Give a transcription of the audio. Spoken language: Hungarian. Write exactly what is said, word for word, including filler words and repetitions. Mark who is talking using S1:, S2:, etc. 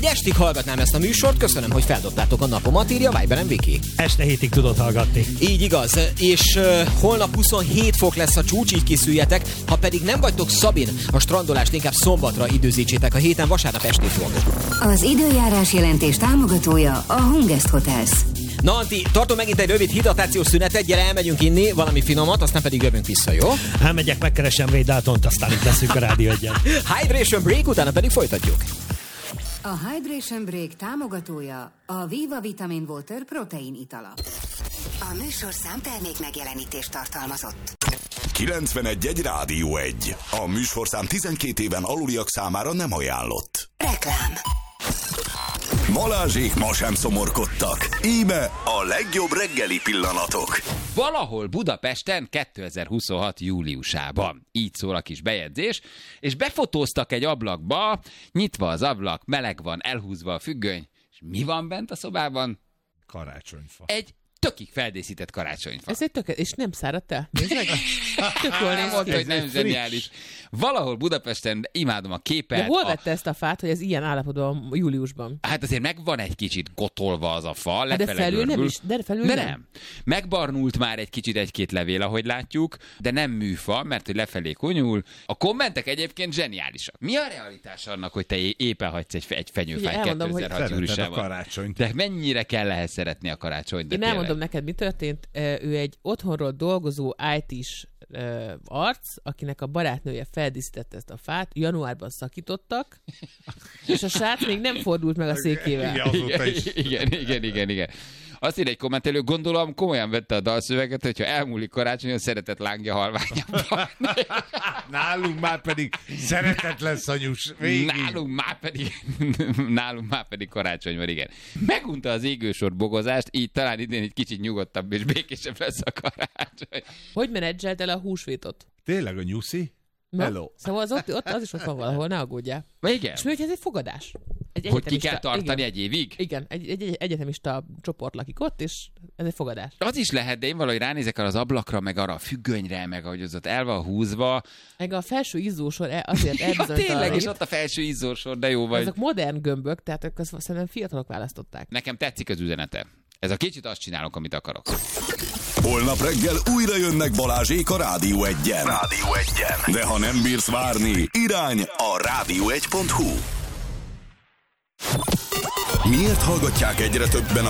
S1: Estig hallgatnám ezt a műsort, köszönöm, hogy feldobtátok a napomat, írja Viberen Viki.
S2: Este hétig tudod hallgatni.
S1: Így igaz, és uh, holnap huszonhét fok lesz a csúcs, így készüljetek, ha pedig nem vagytok Szabin, a strandolást inkább szombatra időzítsétek, a héten vasárnap estét fog.
S3: Az időjárás jelentés támogatója a Hungest Hotels.
S1: Na Antti, tartom megint egy rövid hidratációs szünetet, gyere elmegyünk inni valami finomat, aztán pedig jövünk vissza, jó?
S2: Elmegyek, megkeresem Ray Daltont, aztán itt leszünk a Rádió egyen.
S1: Hydration break, utána pedig folytatjuk.
S3: A Hydration Break támogatója a Viva Vitamin Water protein itala. A műsor számtermék megjelenítést tartalmazott.
S4: kilencvenegy egy Rádió egy. A műsorszám tizenkét éven aluliak számára nem ajánlott.
S3: Reklám.
S4: Balázsék ma sem szomorkodtak. Íme a legjobb reggeli pillanatok.
S5: Valahol Budapesten kétezer-huszonhat júliusában. Így szól a kis bejegyzés, és befotóztak egy ablakba, nyitva az ablak, meleg van, elhúzva a függöny, és mi van bent a szobában?
S6: Karácsonyfa.
S5: Egy tökig feldíszített karácsonyfa.
S7: Ez egy tökélet, és nem száradt el? Nézd meg! Tök jól néz
S5: Mondta,
S7: ki.
S5: hogy nem zseniális. Valahol Budapesten imádom a képet.
S7: De hol
S5: a...
S7: vette ezt a fát, hogy ez ilyen állapotban júliusban?
S5: Hát azért meg van egy kicsit gotolva az a fa,
S7: de felül nem is, de felül
S5: de
S7: nem.
S5: nem. Megbarnult már egy kicsit egy-két levél, ahogy látjuk, de nem műfa, mert hogy lefelé konyul. A kommentek egyébként zseniálisak. Mi a realitás annak, hogy te éppen hagysz egy, egy fenyőfát kétezer-hat júliusában?
S6: a karácsonyt.
S5: De mennyire kell ehhez szeretni a karácsonyt?
S7: Én elmondom neked, mi történt. Ő egy otthonról dolgozó í té-s uh, arc, akinek a barátnője feldíszítette ezt a fát, januárban szakítottak, és a srác még nem fordult meg a székével.
S5: Igen, igen, igen, igen, igen. Azt ír egy kommentelő, gondolom komolyan vette a dalszöveget, hogyha elmúlik karácsonyon, szeretett lángja halványabban.
S6: Nálunk már pedig szeretetlen szanyus. Végig.
S5: Nálunk már pedig, nálunk már pedig karácsony van, igen. Megunta az égősor bogozást, így talán idén egy kicsit nyugodtabb és békésebb lesz a karácsony.
S7: Hogy menedzselt el a húsvétot?
S6: Tényleg a nyuszi?
S7: No?
S6: Hello.
S7: Szóval az, ott, ott, az is ott van valahol, ne aggódjál.
S5: Igen.
S7: És mi, hogy ez egy fogadás? Egy
S5: hogy ki kell tartani
S7: igen,
S5: egy évig?
S7: Igen, egy, egy, egy egyetemista csoport lakik ott, és ez egy fogadás.
S5: Az is lehet, de én valahogy ránézek arra az ablakra, meg arra a függönyre, meg ahogy az ott el van húzva.
S7: Meg a felső izzósor azért
S5: ja,
S7: elbizonytalanít.
S5: tényleg, és ott a felső izzósor, de jó vagy.
S7: Azok modern gömbök, tehát ők azt szerintem fiatalok választották.
S5: Nekem tetszik az üzenete. Ez a kicsit azt csinálok, amit akarok.
S4: Holnap reggel újra jönnek Balázsék a Rádió egyen. Rádió egyen. De ha nem bírsz várni, irány a rádió egy pont hu. Miért hallgatják egyre többen a